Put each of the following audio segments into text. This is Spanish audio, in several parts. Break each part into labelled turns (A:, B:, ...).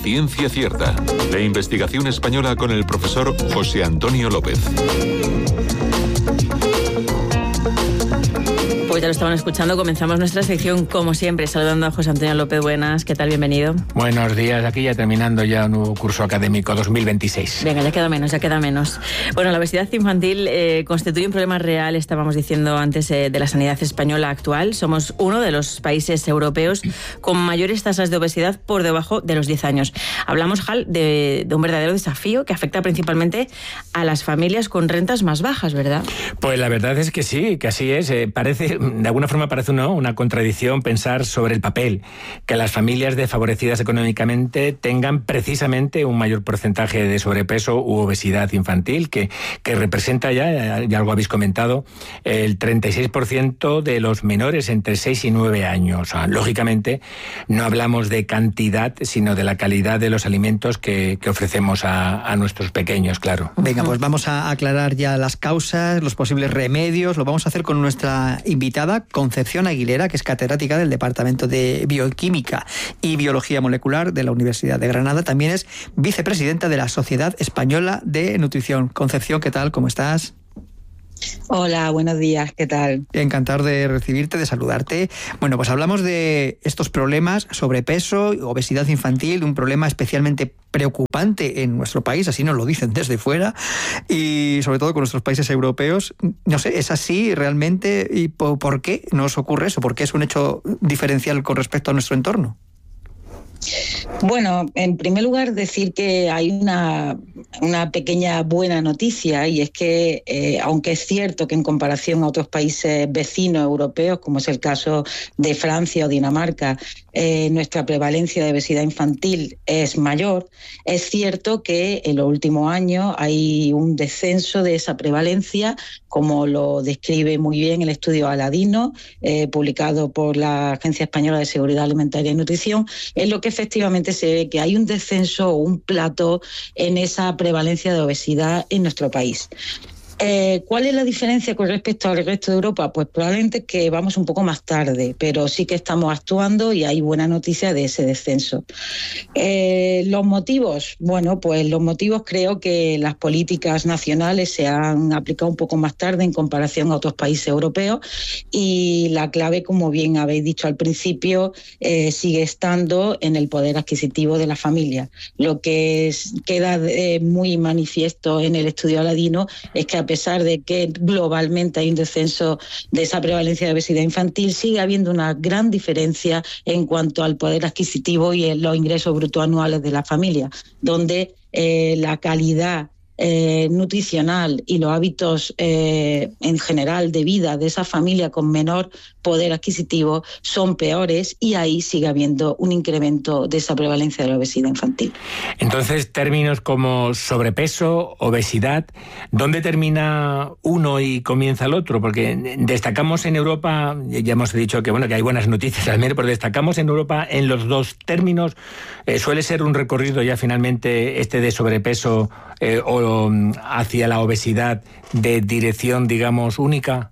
A: Ciencia Cierta, de investigación española con el profesor José Antonio López.
B: Pues ya lo estaban escuchando, comenzamos nuestra sección como siempre, saludando a José Antonio López. Buenas, ¿qué tal? Bienvenido.
C: Buenos días, aquí ya terminando ya un nuevo curso académico 2026.
B: Venga, ya queda menos. Bueno, la obesidad infantil constituye un problema real, estábamos diciendo antes, de la sanidad española actual. Somos uno de los países europeos con mayores tasas de obesidad por debajo de los 10 años. Hablamos, Jal, de un verdadero desafío que afecta principalmente a las familias con rentas más bajas, ¿verdad?
C: Pues la verdad es que sí, que así es. De alguna forma parece una contradicción pensar sobre el papel que las familias desfavorecidas económicamente tengan precisamente un mayor porcentaje de sobrepeso u obesidad infantil, que representa ya algo habéis comentado, el 36% de los menores entre 6 y 9 años. O sea, lógicamente no hablamos de cantidad, sino de la calidad de los alimentos que ofrecemos a nuestros pequeños, claro.
D: Venga, pues vamos a aclarar ya las causas, los posibles remedios. Lo vamos a hacer con nuestra invitada Concepción Aguilera, que es catedrática del Departamento de Bioquímica y Biología Molecular de la Universidad de Granada. También es vicepresidenta de la Sociedad Española de Nutrición. Concepción, ¿qué tal? ¿Cómo estás?
E: Hola, buenos días, ¿qué tal?
D: Encantado de recibirte, de saludarte. Bueno, pues hablamos de estos problemas, sobrepeso, obesidad infantil, un problema especialmente preocupante en nuestro país, así nos lo dicen desde fuera, y sobre todo con nuestros países europeos. No sé, ¿es así realmente? ¿Y por qué nos ocurre eso? ¿Por qué es un hecho diferencial con respecto a nuestro entorno?
E: Bueno, en primer lugar decir que hay una pequeña buena noticia, y es que aunque es cierto que en comparación a otros países vecinos europeos, como es el caso de Francia o Dinamarca, nuestra prevalencia de obesidad infantil es mayor, es cierto que en los últimos años hay un descenso de esa prevalencia, como lo describe muy bien el estudio Aladino, publicado por la Agencia Española de Seguridad Alimentaria y Nutrición, en lo que efectivamente se ve que hay un descenso o un plató en esa prevalencia de obesidad en nuestro país. ¿Cuál es la diferencia con respecto al resto de Europa? Pues probablemente que vamos un poco más tarde, pero sí que estamos actuando y hay buena noticia de ese descenso. ¿Los motivos? Bueno, pues los motivos, creo que las políticas nacionales se han aplicado un poco más tarde en comparación a otros países europeos, y la clave, como bien habéis dicho al principio, sigue estando en el poder adquisitivo de la familia. Lo que queda muy manifiesto en el estudio Aladino es que, a pesar de que globalmente hay un descenso de esa prevalencia de obesidad infantil, sigue habiendo una gran diferencia en cuanto al poder adquisitivo y en los ingresos brutos anuales de la familia, donde la calidad nutricional y los hábitos en general de vida de esa familia con menor poder adquisitivo son peores, y ahí sigue habiendo un incremento de esa prevalencia de la obesidad infantil.
C: Entonces, términos como sobrepeso, obesidad, ¿dónde termina uno y comienza el otro? Porque destacamos en Europa, ya hemos dicho que hay buenas noticias al menos, pero destacamos en Europa en los dos términos. Suele ser un recorrido ya finalmente de sobrepeso o hacia la obesidad de dirección, digamos, única.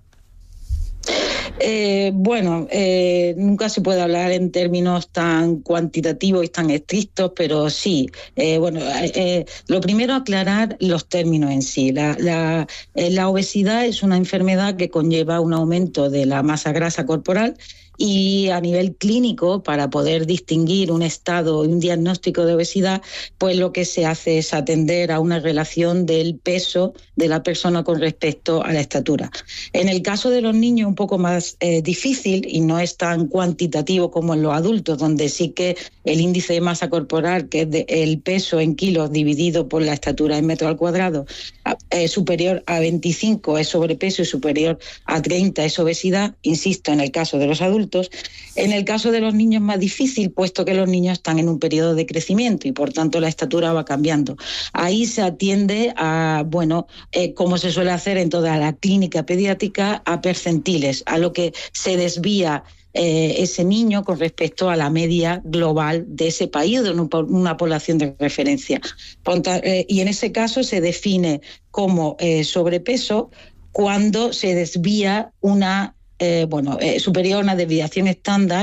E: Nunca se puede hablar en términos tan cuantitativos y tan estrictos, pero sí. Lo primero, aclarar los términos en sí. La obesidad es una enfermedad que conlleva un aumento de la masa grasa corporal, y a nivel clínico, para poder distinguir un estado y un diagnóstico de obesidad, pues lo que se hace es atender a una relación del peso de la persona con respecto a la estatura. En el caso de los niños, un poco más difícil, y no es tan cuantitativo como en los adultos, donde sí que el índice de masa corporal, que es el peso en kilos dividido por la estatura en metro al cuadrado, superior a 25 es sobrepeso y superior a 30 es obesidad, insisto, en el caso de los adultos. En el caso de los niños es más difícil, puesto que los niños están en un periodo de crecimiento y por tanto la estatura va cambiando. Ahí se atiende a, como se suele hacer en toda la clínica pediátrica, a percentiles, a lo que se desvía ese niño con respecto a la media global de ese país, de una población de referencia. Y en ese caso se define como sobrepeso cuando se desvía superior a una desviación estándar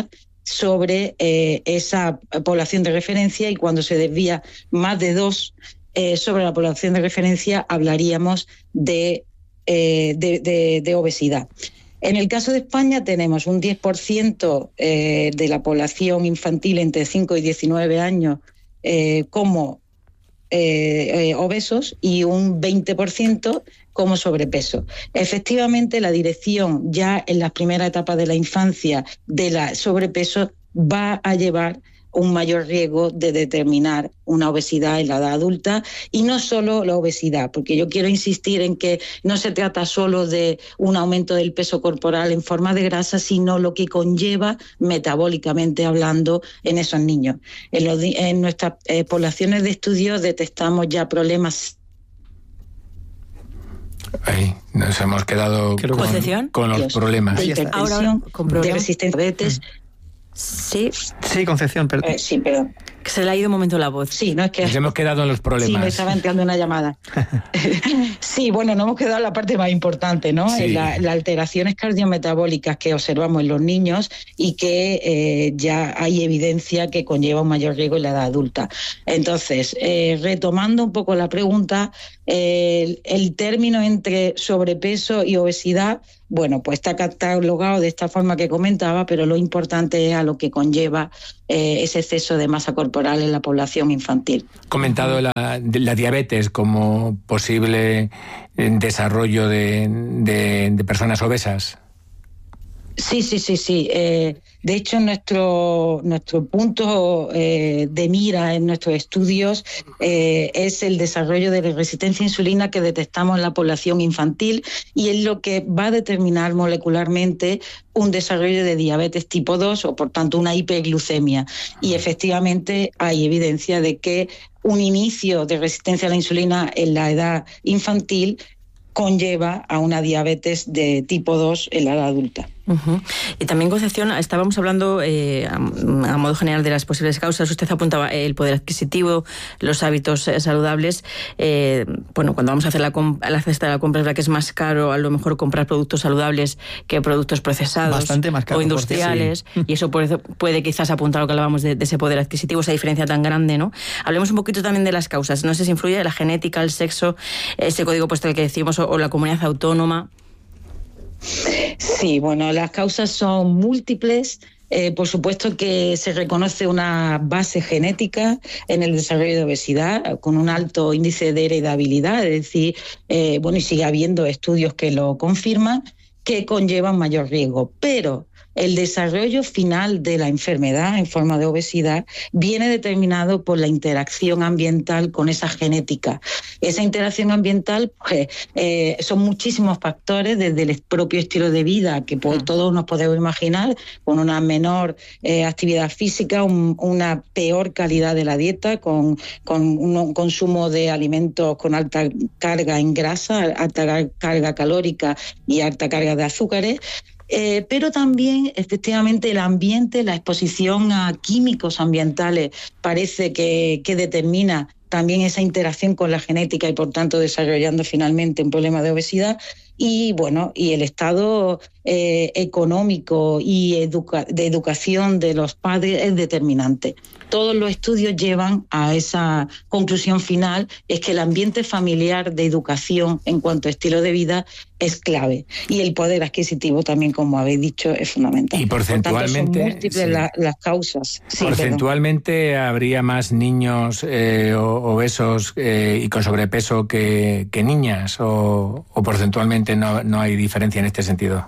E: sobre esa población de referencia, y cuando se desvía más de 2 sobre la población de referencia hablaríamos de obesidad. En el caso de España tenemos un 10% de la población infantil entre 5 y 19 años como obesos y un 20% como sobrepeso. Efectivamente, la dirección ya en las primeras etapas de la infancia de la sobrepeso va a llevar un mayor riesgo de determinar una obesidad en la edad adulta, y no solo la obesidad, porque yo quiero insistir en que no se trata solo de un aumento del peso corporal en forma de grasa, sino lo que conlleva metabólicamente hablando en esos niños. En nuestras poblaciones de estudio detectamos ya problemas.
C: Ahí nos hemos quedado con los problemas.
E: De hipertensión, de resistencia a diabetes.
B: Sí,
D: Concepción, perdón.
E: Sí, perdón.
B: Que se le ha ido un momento la voz.
E: Sí, no es que...
C: Nos hemos quedado en los problemas.
E: Sí, me estaba entrando una llamada. Sí, bueno, nos hemos quedado en la parte más importante, ¿no?
C: Sí.
E: Las alteraciones cardiometabólicas que observamos en los niños y que ya hay evidencia que conlleva un mayor riesgo en la edad adulta. Entonces, retomando un poco la pregunta, el término entre sobrepeso y obesidad, bueno, pues está catalogado de esta forma que comentaba, pero lo importante es a lo que conlleva ese exceso de masa corporal en la población infantil.
C: Comentado la diabetes como posible desarrollo de personas obesas.
E: Sí. De hecho, nuestro punto de mira en nuestros estudios es el desarrollo de la resistencia a insulina que detectamos en la población infantil, y es lo que va a determinar molecularmente un desarrollo de diabetes tipo 2 o, por tanto, una hiperglucemia. Y efectivamente hay evidencia de que un inicio de resistencia a la insulina en la edad infantil conlleva a una diabetes de tipo 2 en la edad adulta.
B: Uh-huh. Y también, Concepción, estábamos hablando a modo general de las posibles causas. Usted apuntaba el poder adquisitivo, los hábitos saludables. Cuando vamos a hacer la cesta de la compra, es verdad que es más caro a lo mejor comprar productos saludables que productos procesados.
D: Bastante más caro,
B: o industriales. Sí. Y eso puede quizás apuntar a lo que hablábamos de ese poder adquisitivo, esa diferencia tan grande, ¿no? Hablemos un poquito también de las causas. No sé si influye la genética, el sexo, ese código postal que decimos, o la comunidad autónoma.
E: Sí, bueno, las causas son múltiples. Por supuesto que se reconoce una base genética en el desarrollo de obesidad con un alto índice de heredabilidad, es decir, y sigue habiendo estudios que lo confirman, que conllevan mayor riesgo. Pero el desarrollo final de la enfermedad en forma de obesidad viene determinado por la interacción ambiental con esa genética. Esa interacción ambiental, son muchísimos factores, desde el propio estilo de vida, que todos nos podemos imaginar, con una menor actividad física, una peor calidad de la dieta, con un consumo de alimentos con alta carga en grasa, alta carga calórica y alta carga de azúcares. Pero también, efectivamente, el ambiente, la exposición a químicos ambientales parece que determina también esa interacción con la genética y, por tanto, desarrollando finalmente un problema de obesidad. Y el estado económico y de educación de los padres es determinante. Todos los estudios llevan a esa conclusión final, es que el ambiente familiar de educación en cuanto a estilo de vida es clave. Y el poder adquisitivo también, como habéis dicho, es fundamental.
C: Y porcentualmente...
E: Por tanto, son múltiples las causas. Sí,
C: porcentualmente habría más niños obesos y con sobrepeso que niñas, o porcentualmente no hay diferencia en este sentido.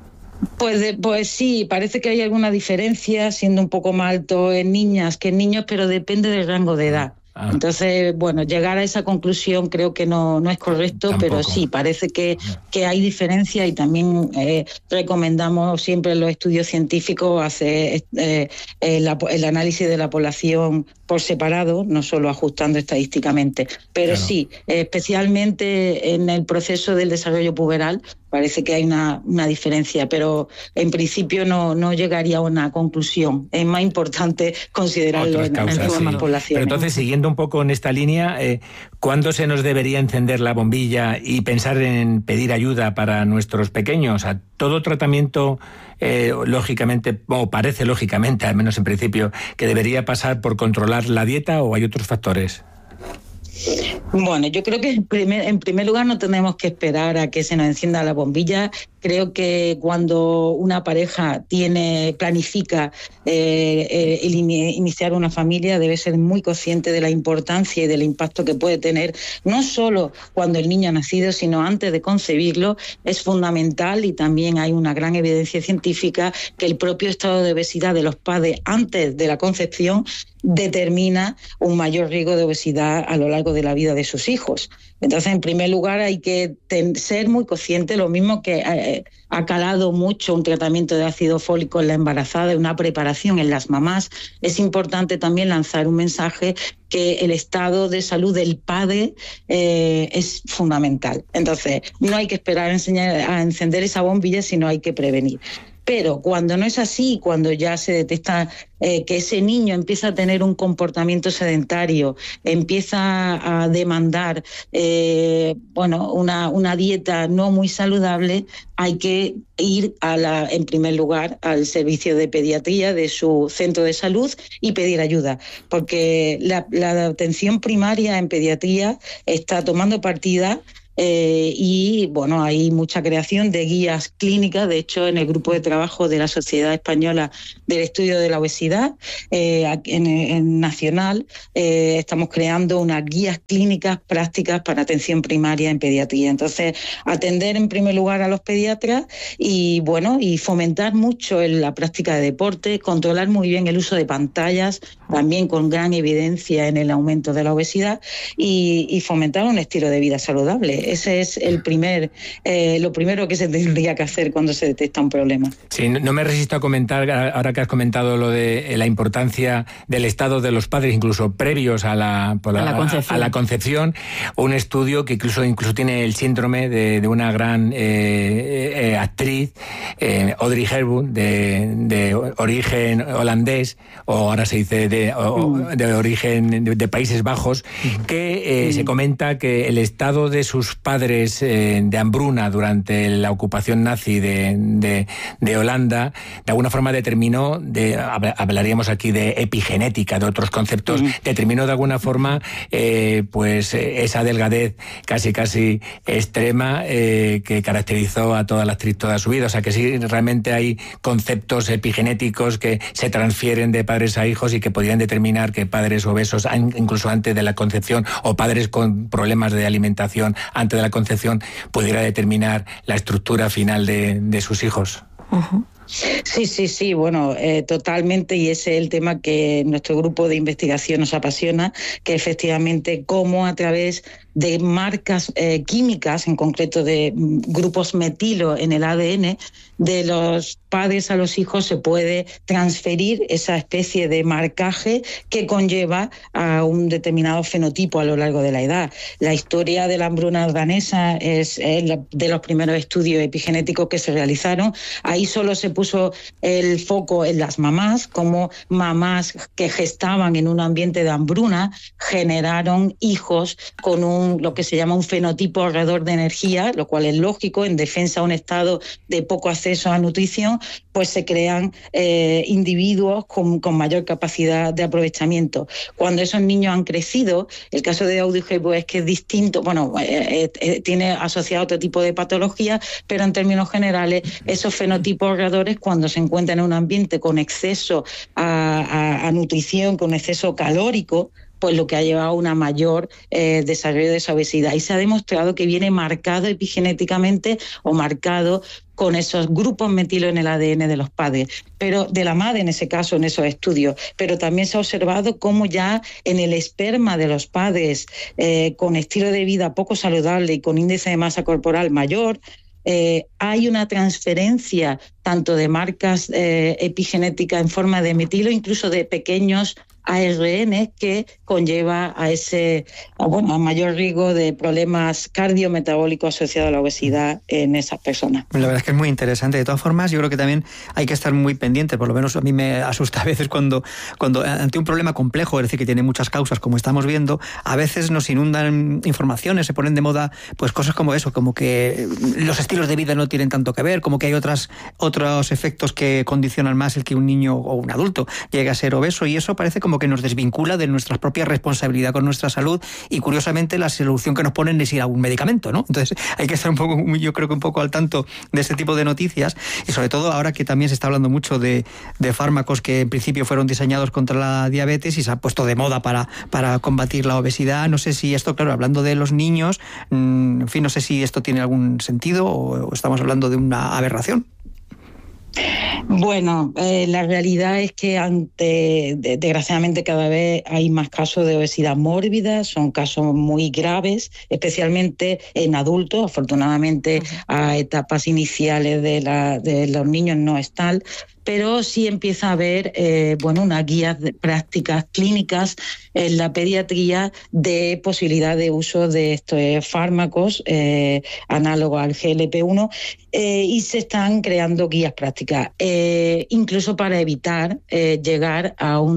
E: Pues sí, parece que hay alguna diferencia, siendo un poco más alto en niñas que en niños, pero depende del rango de edad. Entonces, llegar a esa conclusión creo que no es correcto. Tampoco. Pero sí, parece que hay diferencia, y también recomendamos siempre en los estudios científicos hacer el análisis de la población por separado, no solo ajustando estadísticamente. Pero claro, sí, especialmente en el proceso del desarrollo puberal, parece que hay una diferencia, pero en principio no llegaría a una conclusión. Es más importante considerarlo en todas las poblaciones.
C: Pero entonces, siguiendo un poco en esta línea, ¿cuándo se nos debería encender la bombilla y pensar en pedir ayuda para nuestros pequeños? ¿A todo tratamiento, lógicamente, o parece lógicamente, al menos en principio, que debería pasar por controlar la dieta, o hay otros factores?
E: Bueno, yo creo que en primer lugar no tenemos que esperar a que se nos encienda la bombilla. Creo que cuando una pareja planifica iniciar una familia, debe ser muy consciente de la importancia y del impacto que puede tener, no solo cuando el niño ha nacido, sino antes de concebirlo. Es fundamental, y también hay una gran evidencia científica, que el propio estado de obesidad de los padres antes de la concepción determina un mayor riesgo de obesidad a lo largo de la vida de sus hijos. Entonces, en primer lugar, hay que ser muy consciente, lo mismo que ha calado mucho un tratamiento de ácido fólico en la embarazada, una preparación en las mamás. Es importante también lanzar un mensaje que el estado de salud del padre es fundamental. Entonces, no hay que esperar a encender esa bombilla, sino hay que prevenir. Pero cuando no es así, cuando ya se detecta que ese niño empieza a tener un comportamiento sedentario, empieza a demandar una dieta no muy saludable, hay que ir en primer lugar al servicio de pediatría de su centro de salud y pedir ayuda, porque la atención primaria en pediatría está tomando partida. Y bueno, hay mucha creación de guías clínicas. De hecho, en el grupo de trabajo de la Sociedad Española del Estudio de la Obesidad en nacional, estamos creando unas guías clínicas prácticas para atención primaria en pediatría. Entonces, atender en primer lugar a los pediatras y fomentar mucho la práctica de deporte, controlar muy bien el uso de pantallas, también con gran evidencia en el aumento de la obesidad, y fomentar un estilo de vida saludable. Ese es lo primero que se tendría que hacer cuando se detecta un problema.
C: Sí, no me resisto a comentar, ahora que has comentado lo de la importancia del estado de los padres, incluso previos a la concepción, un estudio que incluso tiene el síndrome de una gran actriz, Audrey Hepburn, de origen holandés, o ahora se dice de origen de Países Bajos, que se comenta que el estado de sus padres de hambruna durante la ocupación nazi de Holanda, de alguna forma determinó, hablaríamos aquí de epigenética, de otros conceptos, determinó de alguna forma esa delgadez casi extrema que caracterizó a toda la actriz toda su vida. O sea que sí, realmente hay conceptos epigenéticos que se transfieren de padres a hijos y que podrían determinar que padres obesos, incluso antes de la concepción, o padres con problemas de alimentación antes de la concepción, pudiera determinar la estructura final de sus hijos.
E: Uh-huh. Sí, bueno, totalmente, y ese es el tema que nuestro grupo de investigación nos apasiona, que efectivamente cómo a través de marcas químicas, en concreto de grupos metilo en el ADN, de los padres a los hijos se puede transferir esa especie de marcaje que conlleva a un determinado fenotipo a lo largo de la edad. La historia de la hambruna danesa es de los primeros estudios epigenéticos que se realizaron. Ahí solo se puso el foco en las mamás, como mamás que gestaban en un ambiente de hambruna generaron hijos con lo que se llama un fenotipo ahorrador de energía, lo cual es lógico. En defensa a un estado de poco acceso a nutrición, pues se crean individuos con mayor capacidad de aprovechamiento. Cuando esos niños han crecido, el caso de Audrey Hepburn es que es distinto, tiene asociado otro tipo de patología, pero en términos generales, esos fenotipos ahorradores, cuando se encuentran en un ambiente con exceso a nutrición, con exceso calórico, pues lo que ha llevado a una mayor desarrollo de esa obesidad. Y se ha demostrado que viene marcado epigenéticamente o marcado con esos grupos metilo en el ADN de los padres, pero de la madre en ese caso, en esos estudios. Pero también se ha observado cómo ya en el esperma de los padres con estilo de vida poco saludable y con índice de masa corporal mayor, hay una transferencia tanto de marcas epigenéticas en forma de metilo, incluso de pequeños ARN que conlleva a mayor riesgo de problemas cardiometabólicos asociados a la obesidad en esas personas.
D: La verdad es que es muy interesante. De todas formas, yo creo que también hay que estar muy pendientes, por lo menos a mí me asusta a veces cuando ante un problema complejo, es decir, que tiene muchas causas, como estamos viendo, a veces nos inundan informaciones, se ponen de moda pues cosas como eso, como que los estilos de vida no tienen tanto que ver, como que hay otros efectos que condicionan más el que un niño o un adulto llegue a ser obeso, y eso parece como que nos desvincula de nuestra propia responsabilidad con nuestra salud, y curiosamente la solución que nos ponen es ir a un medicamento, ¿no? Entonces hay que estar un poco, yo creo que un poco al tanto de este tipo de noticias, y sobre todo ahora que también se está hablando mucho de fármacos que en principio fueron diseñados contra la diabetes y se han puesto de moda para combatir la obesidad. No sé si esto, claro, hablando de los niños, en fin, no sé si esto tiene algún sentido o estamos hablando de una aberración.
E: Bueno, la realidad es que desgraciadamente cada vez hay más casos de obesidad mórbida, son casos muy graves, especialmente en adultos. Afortunadamente a etapas iniciales de los niños no es tal, pero sí empieza a haber unas guías de prácticas clínicas en la pediatría de posibilidad de uso de estos fármacos análogos al GLP-1 y se están creando guías prácticas, incluso para evitar llegar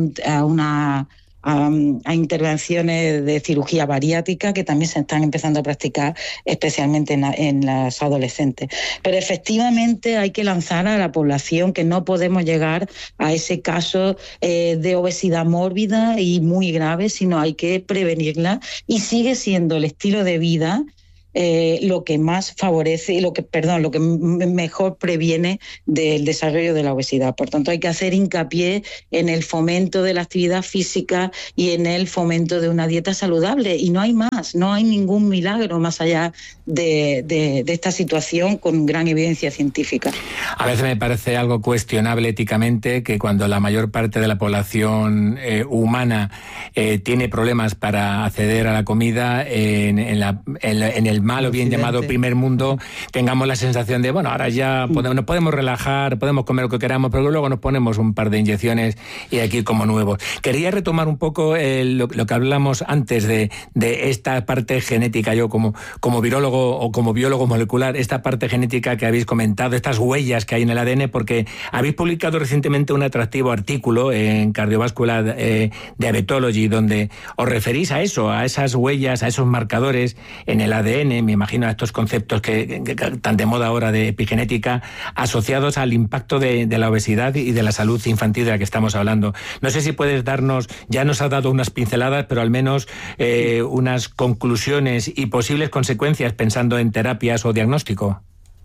E: a intervenciones de cirugía bariátrica que también se están empezando a practicar, especialmente en las adolescentes. Pero efectivamente hay que lanzar a la población que no podemos llegar a ese caso de obesidad mórbida y muy grave, sino hay que prevenirla, y sigue siendo el estilo de vida lo que más favorece, lo que mejor previene del desarrollo de la obesidad. Por tanto, hay que hacer hincapié en el fomento de la actividad física y en el fomento de una dieta saludable. Y no hay más, no hay ningún milagro más allá de esta situación con gran evidencia científica.
C: A veces me parece algo cuestionable éticamente que cuando la mayor parte de la población humana tiene problemas para acceder a la comida en el mal o bien llamado primer mundo, tengamos la sensación de, bueno, ahora ya nos podemos relajar, podemos comer lo que queramos, pero luego nos ponemos un par de inyecciones y aquí como nuevos. Quería retomar un poco lo que hablamos antes de esta parte genética. Yo como virólogo o como biólogo molecular, esta parte genética que habéis comentado, estas huellas que hay en el ADN, porque habéis publicado recientemente un atractivo artículo en Cardiovascular Diabetology, donde os referís a eso, a esas huellas, a esos marcadores en el ADN, me imagino a estos conceptos que tan de moda ahora de epigenética, asociados al impacto de la obesidad y de la salud infantil de la que estamos hablando. No sé si puedes darnos, ya nos has dado unas pinceladas, pero al menos unas conclusiones y posibles consecuencias pensando en terapias o diagnóstico.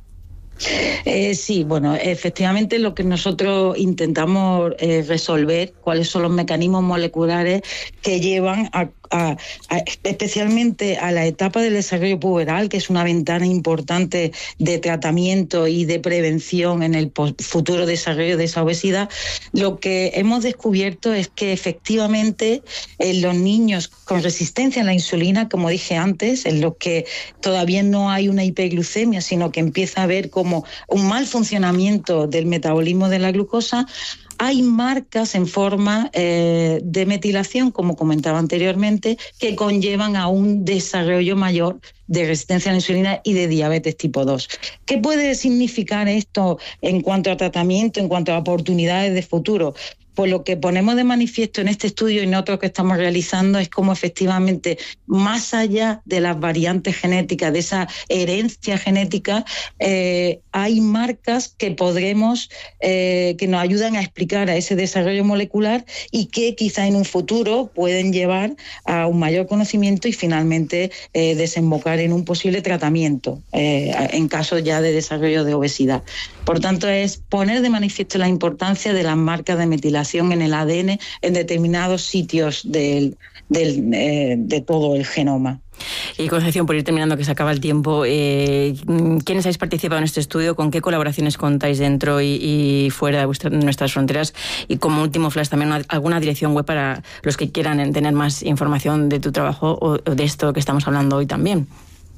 E: Sí, bueno, efectivamente lo que nosotros intentamos resolver, cuáles son los mecanismos moleculares que llevan especialmente a la etapa del desarrollo puberal, que es una ventana importante de tratamiento y de prevención en el futuro desarrollo de esa obesidad. Lo que hemos descubierto es que efectivamente en los niños con resistencia a la insulina, como dije antes, en los que todavía no hay una hiperglucemia, sino que empieza a haber como un mal funcionamiento del metabolismo de la glucosa, hay marcas en forma de metilación, como comentaba anteriormente, que conllevan a un desarrollo mayor de resistencia a la insulina y de diabetes tipo 2. ¿Qué puede significar esto en cuanto a tratamiento, en cuanto a oportunidades de futuro? Pues lo que ponemos de manifiesto en este estudio y en otros que estamos realizando es cómo efectivamente, más allá de las variantes genéticas, de esa herencia genética, hay marcas que podremos, que nos ayudan a explicar a ese desarrollo molecular y que quizá en un futuro pueden llevar a un mayor conocimiento y finalmente desembocar en un posible tratamiento en caso ya de desarrollo de obesidad. Por tanto, es poner de manifiesto la importancia de las marcas de metilación en el ADN en determinados sitios de todo el genoma.
B: Y Concepción, por ir terminando, que se acaba el tiempo, ¿quiénes habéis participado en este estudio? ¿Con qué colaboraciones contáis dentro y fuera de nuestras fronteras? Y como último flash, también alguna dirección web para los que quieran tener más información de tu trabajo o de esto que estamos hablando hoy también.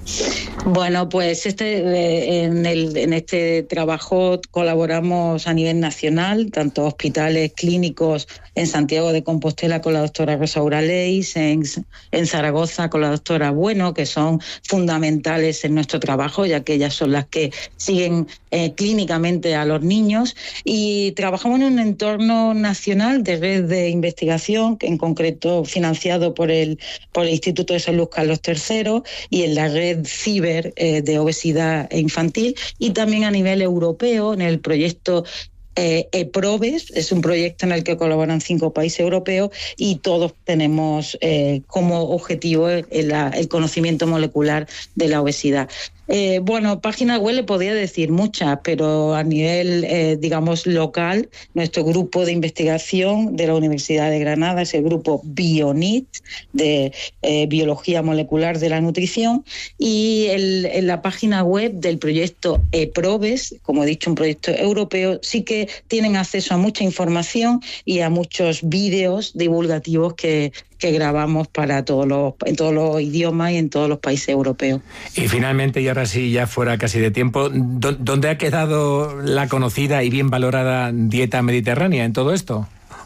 E: Bueno, pues en este trabajo colaboramos a nivel nacional, tanto hospitales clínicos en Santiago de Compostela con la doctora Rosa Uraleis, en Zaragoza con la doctora Bueno, que son fundamentales en nuestro trabajo, ya que ellas son las que siguen clínicamente a los niños, y trabajamos en un entorno nacional de red de investigación, en concreto financiado por el Instituto de Salud Carlos III y en la red Ciber de obesidad infantil, y también a nivel europeo en el proyecto EPROBES. Es un proyecto en el que colaboran 5 países europeos y todos tenemos como objetivo el conocimiento molecular de la obesidad. Página web le podría decir muchas, pero a nivel, local, nuestro grupo de investigación de la Universidad de Granada es el grupo BioNIT, de Biología Molecular de la Nutrición, y en la página web del proyecto EPROBES, como he dicho, un proyecto europeo, sí que tienen acceso a mucha información y a muchos vídeos divulgativos que grabamos en todos los idiomas y en todos los países europeos.
C: Y finalmente, y ahora sí, ya fuera casi de tiempo, ¿dónde ha quedado la conocida y bien valorada dieta mediterránea en todo esto?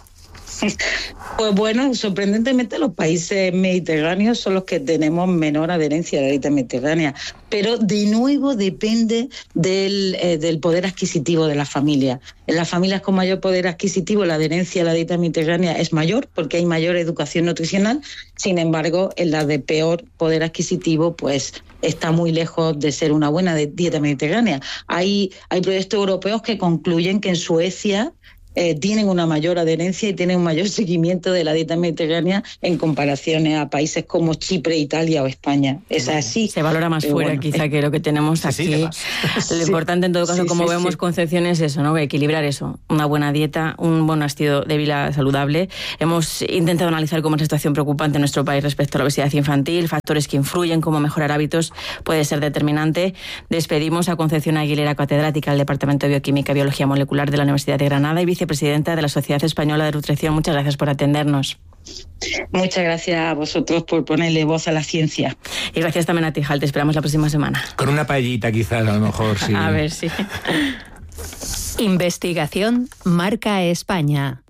E: Pues bueno, sorprendentemente los países mediterráneos son los que tenemos menor adherencia a la dieta mediterránea, pero de nuevo depende del poder adquisitivo de la familia. En las familias con mayor poder adquisitivo la adherencia a la dieta mediterránea es mayor porque hay mayor educación nutricional. Sin embargo, en las de peor poder adquisitivo, pues está muy lejos de ser una buena dieta mediterránea. Hay proyectos europeos que concluyen que en Suecia tienen una mayor adherencia y tienen un mayor seguimiento de la dieta mediterránea en comparación a países como Chipre, Italia o España. Es así.
B: Se valora más fuera quizá que lo que tenemos aquí. Lo importante en todo caso, como vemos, Concepción, es eso, ¿no? Equilibrar eso, una buena dieta, un buen estilo de vida saludable. Hemos intentado analizar cómo es la situación preocupante en nuestro país respecto a la obesidad infantil, factores que influyen, cómo mejorar hábitos puede ser determinante. Despedimos a Concepción Aguilera, catedrática del Departamento de Bioquímica y Biología Molecular de la Universidad de Granada y vicepresidenta de la Sociedad Española de Nutrición. Muchas gracias por atendernos.
E: Muchas gracias a vosotros por ponerle voz a la ciencia.
B: Y gracias también a ti, Hal. Te esperamos la próxima semana.
C: Con una paellita quizás, a lo mejor, sí.
B: A ver, sí.
F: Investigación Marca España.